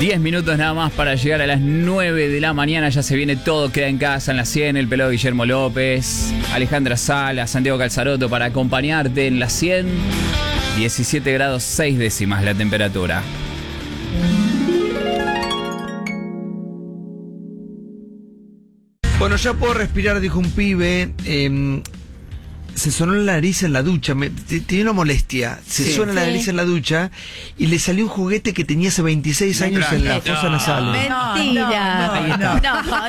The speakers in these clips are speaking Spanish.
10 minutos nada más para llegar a las 9 de la mañana. Ya se viene todo, queda en casa en la 100. El pelado Guillermo López, Alejandra Sala, Santiago Calzaroto para acompañarte en la 100. 17 grados 6 décimas la temperatura. Bueno, ya puedo respirar, dijo un pibe. Se sonó la nariz en la ducha. Tenía una molestia. Se suena la nariz en la ducha y le salió un juguete que tenía hace 26 años en la fosa nasal. Mentira.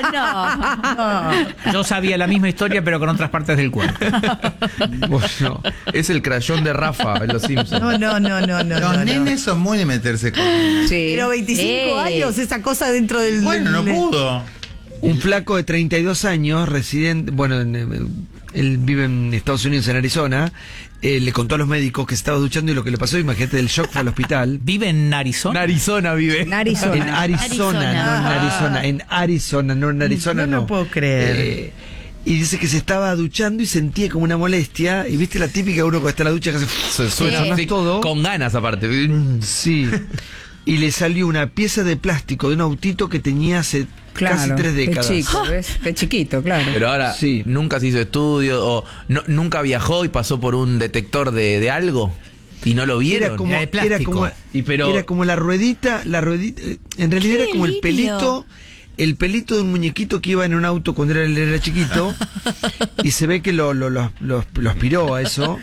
No. Yo sabía la misma historia, pero con otras partes del cuerpo. Bueno, es el crayón de Rafa en Los Simpsons. No. Los nenes son muy de meterse con... Sí. Pero 25 años, esa cosa dentro del... Bueno, no pudo. un flaco de 32 años, residente, bueno, él vive en Estados Unidos, en Arizona, le contó a los médicos que se estaba duchando y lo que le pasó, imagínate, del shock, fue al hospital. ¿Vive en Arizona? En Arizona vive. En Arizona. En Arizona, no en Arizona. En Arizona, no en Arizona, no. No lo puedo creer. Y dice que se estaba duchando y sentía como una molestia. Y viste la típica, uno cuando está en la ducha que Se suena sí, todo. con ganas aparte. Sí. Y le salió una pieza de plástico de un autito que tenía hace casi 3 décadas. De chico, ¿ves? De chiquito, claro. Pero ahora, Sí. nunca se hizo estudio o nunca viajó y pasó por un detector de algo y no lo vieron. Era como era como la ruedita, en realidad era como el pelito de un muñequito que iba en un auto cuando él era chiquito y se ve que lo aspiró a eso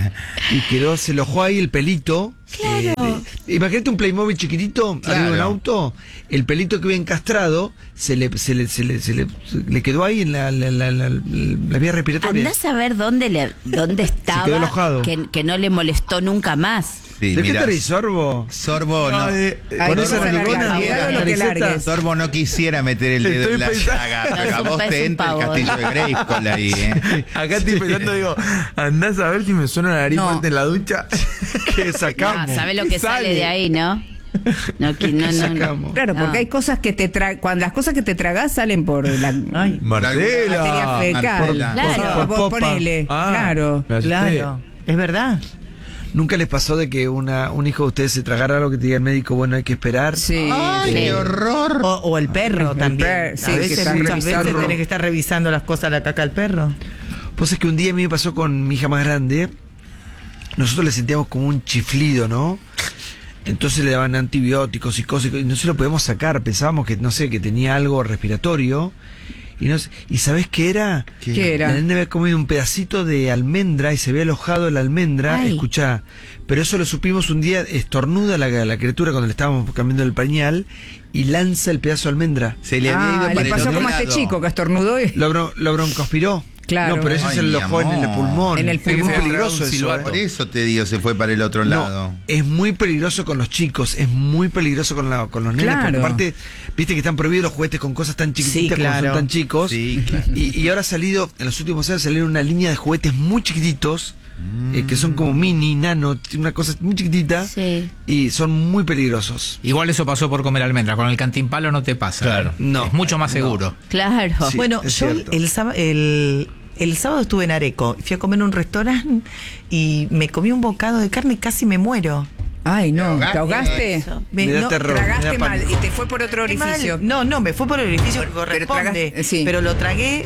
y se lo dejó ahí el pelito. Claro. Imagínate un Playmobil chiquitito arriba de un auto, el pelito que iba encastrado se le quedó ahí en la vía respiratoria. Andás a ver dónde estaba, quedó alojado. que no le molestó nunca más. Sí, ¿De qué mirá, te reís, Sorbo? Sorbo no. Con esa narigona, nariceta. Sorbo no quisiera meter el dedo en la llaga, No, pero es a un vos pez, te un entra el pavo. castillo de Grayskull ahí, Acá estoy pensando, digo, andás a ver si me suena la nariz No. fuerte en la ducha. ¿Qué sacamos? ¿Sabés lo que sale de ahí, no? No. Sacamos. Claro, porque hay cosas que te cuando las cosas que te tragás salen por la materia Marcela. fecal. Claro. Vos ponele. Claro. me asusté. Claro. Es verdad. ¿Nunca les pasó de que un hijo de ustedes se tragara algo que te diga el médico, bueno, hay que esperar? Sí. ¡Ay, qué horror! O el perro El también. perro, sí, a que veces, están muchas veces revisando. tenés que estar revisando las cosas, la caca al perro. Pues es que un día a mí me pasó con mi hija más grande, nosotros le sentíamos como un chiflido, ¿no? Entonces le daban antibióticos y cosas, y no se lo podíamos sacar, pensábamos que, no sé, que tenía algo respiratorio. ¿Y sabés qué era? ¿Qué era? La nena había comido un pedacito de almendra y se había alojado la almendra. Ay. Escuchá, pero eso lo supimos un día, estornuda la criatura cuando le estábamos cambiando el pañal y lanza el pedazo de almendra. Se le había ido para le el pasó otro como a lado. este chico que estornudó y... Lo broncoaspiró. Claro. No, pero ese Ay, se lo alojó en el amor. pulmón. En el Es muy pulmón. peligroso Un eso. silbato. Por eso te digo, se fue para el otro lado. No, es muy peligroso con los chicos, es muy peligroso con los nenes, Claro. porque aparte, viste que están prohibidos los juguetes con cosas tan chiquititas Sí, como son claro. tan chicos. Sí, claro. Y ahora ha salido, en los últimos años salieron una línea de juguetes muy chiquititos, que son como mini, nano, una cosa muy chiquitita, Sí. y son muy peligrosos. Igual eso pasó por comer almendra. Con el cantimpalo no te pasa. Claro. No. Es mucho más seguro. Claro. Sí. Bueno, es yo cierto. el sábado estuve en Areco, fui a comer en un restaurante y me comí un bocado de carne y casi me muero. Ay, no, ¿te ahogaste? ahogaste? Eso. Me da terror, me Tragaste da mal pánico. y te fue por otro Qué mal. orificio. No, me fue por el orificio que corresponde. tragaste- sí. Pero lo tragué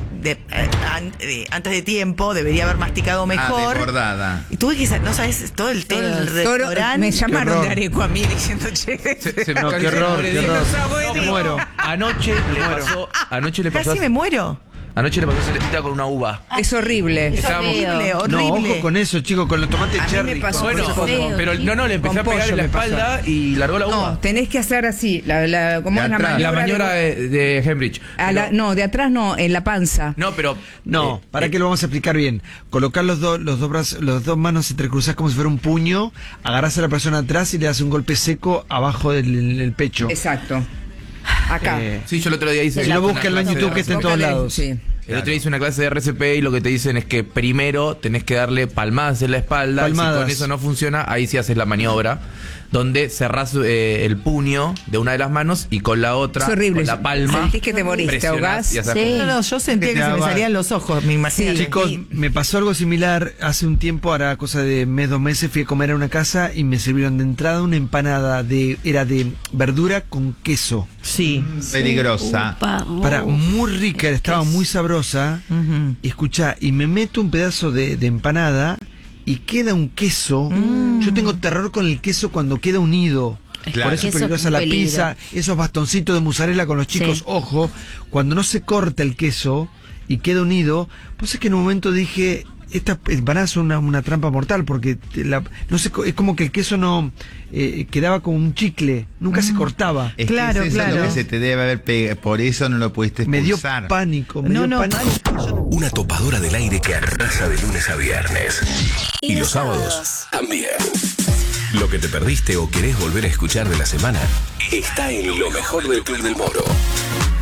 antes de tiempo, debería haber masticado mejor. Desbordada. Y tuve que no sabes, todo el Toro, restaurante. me llamaron horror. de Areco a mí diciendo, che, No, qué horror, qué horror. No, Me muero. Anoche le pasó Casi me muero. a Celestita con una uva. es horrible. Es Horrible, feo. No, horrible. ojo con eso, chicos, con los tomates A mí cherry. me pasó con- Bueno, con- feo, pero sí. le empecé Con a pegar pollo en la me pasó. espalda y largó la uva. No, tenés que hacer así, ¿cómo De es la atrás. maniobra? La maniobra de Hembridge. No, de atrás no, en la panza. No, pero No, ¿para qué lo vamos a explicar bien? Colocar los dos brazos, los dos manos entrecruzadas como si fuera un puño, agarrás a la persona atrás y le das un golpe seco abajo del pecho. Exacto. Acá. sí, yo el otro día hice Si no, una búsquenlo en clase YouTube de que está en todos Búscale, lados. Sí. El otro día hice una clase de RCP y lo que te dicen es que primero tenés que darle palmadas en la espalda. Y si Palmadas. con eso no funciona, ahí sí haces la maniobra donde cerrás el puño de una de las manos y con la otra, Es horrible. con la palma, Sentís que te morís, te presionás ahogás. y haces Sí. No, yo sentía que se me salían los ojos, me imagino. Chicos, me pasó algo similar hace un tiempo, ahora cosa de mes, 2 meses, fui a comer a una casa y me sirvieron de entrada una empanada era de verdura con queso. Sí. Peligrosa. Muy rica, estaba muy sabrosa. Ujú. Y escuchá, y me meto un pedazo de empanada y queda un queso. Yo tengo terror con el queso cuando queda unido. Claro. Por eso es Queso peligrosa con la peligro. pizza, esos bastoncitos de mozzarella con los chicos, Sí. ojo, cuando no se corta el queso y queda unido, pues es que en un momento dije, esta empanada es una trampa mortal, porque no sé, es como que el queso no quedaba como un chicle, nunca se cortaba. Es Claro, que es eso claro. lo que se te debe haber pegado. Por eso no lo pudiste Me dio expulsar. pánico, me No, dio no, pánico. Una topadora del aire que arrasa de lunes a viernes. Y los sábados también. Lo que te perdiste o querés volver a escuchar de la semana está en lo mejor del Club del Moro.